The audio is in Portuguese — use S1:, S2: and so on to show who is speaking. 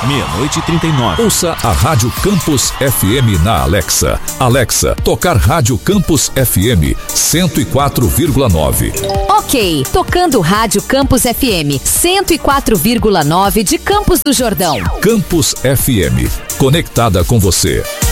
S1: 00:39.
S2: Ouça a Rádio Campus FM na Alexa. Alexa, tocar Rádio Campus FM 104,9.
S3: Ok, tocando Rádio Campus FM 104,9 de Campos do Jordão.
S2: Campus FM, conectada com você.